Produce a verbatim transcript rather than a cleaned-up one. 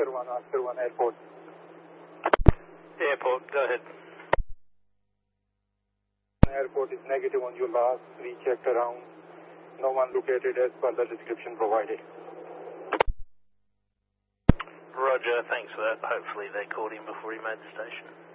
Oscar one, Oscar one, airport. Airport, go ahead. Airport is negative on your last. We checked around. No one located as per the description provided. Roger, thanks for that. Hopefully they caught him before he made the station.